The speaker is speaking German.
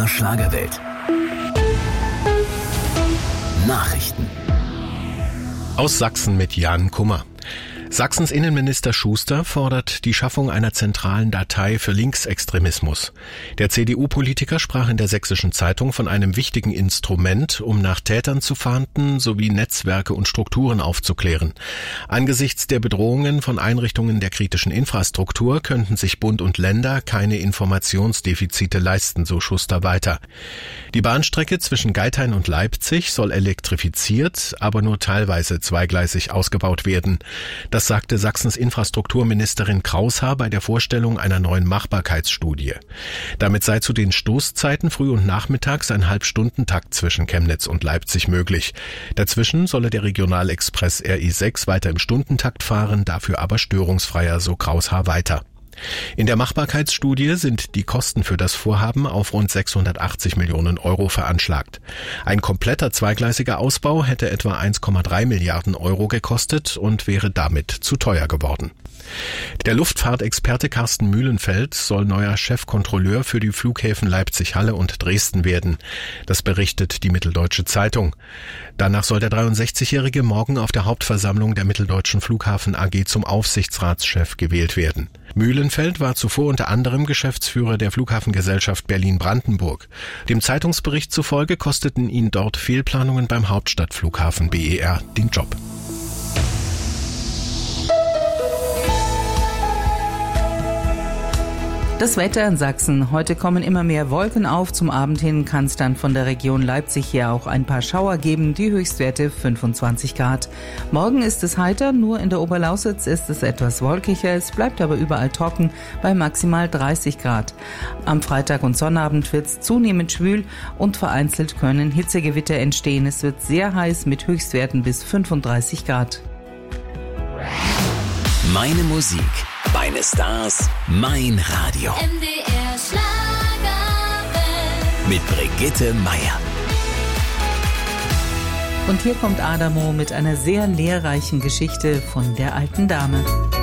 MDR Schlagerwelt. Nachrichten. Aus Sachsen mit Jan Kummer. Sachsens Innenminister Schuster fordert die Schaffung einer zentralen Datei für Linksextremismus. Der CDU-Politiker sprach in der Sächsischen Zeitung von einem wichtigen Instrument, um nach Tätern zu fahnden sowie Netzwerke und Strukturen aufzuklären. Angesichts der Bedrohungen von Einrichtungen der kritischen Infrastruktur könnten sich Bund und Länder keine Informationsdefizite leisten, so Schuster weiter. Die Bahnstrecke zwischen Geithain und Leipzig soll elektrifiziert, aber nur teilweise zweigleisig ausgebaut werden. Das sagte Sachsens Infrastrukturministerin Kraushaar bei der Vorstellung einer neuen Machbarkeitsstudie. Damit sei zu den Stoßzeiten früh und nachmittags ein Halbstundentakt zwischen Chemnitz und Leipzig möglich. Dazwischen solle der Regionalexpress RE6 weiter im Stundentakt fahren, dafür aber störungsfreier, so Kraushaar weiter. In der Machbarkeitsstudie sind die Kosten für das Vorhaben auf rund 680 Millionen Euro veranschlagt. Ein kompletter zweigleisiger Ausbau hätte etwa 1,3 Milliarden Euro gekostet und wäre damit zu teuer geworden. Der Luftfahrtexperte Carsten Mühlenfeld soll neuer Chefkontrolleur für die Flughäfen Leipzig-Halle und Dresden werden. Das berichtet die Mitteldeutsche Zeitung. Danach soll der 63-Jährige morgen auf der Hauptversammlung der Mitteldeutschen Flughafen AG zum Aufsichtsratschef gewählt werden. Mühlenfeld war zuvor unter anderem Geschäftsführer der Flughafengesellschaft Berlin-Brandenburg. Dem Zeitungsbericht zufolge kosteten ihn dort Fehlplanungen beim Hauptstadtflughafen BER den Job. Das Wetter in Sachsen. Heute kommen immer mehr Wolken auf. Zum Abend hin kann es dann von der Region Leipzig her auch ein paar Schauer geben. Die Höchstwerte 25 Grad. Morgen ist es heiter, nur in der Oberlausitz ist es etwas wolkiger. Es bleibt aber überall trocken bei maximal 30 Grad. Am Freitag und Sonnabend wird es zunehmend schwül und vereinzelt können Hitzegewitter entstehen. Es wird sehr heiß mit Höchstwerten bis 35 Grad. Meine Musik, meine Stars, mein Radio. MDR Schlagerwelt. Mit Brigitte Meier. Und hier kommt Adamo mit einer sehr lehrreichen Geschichte von der alten Dame.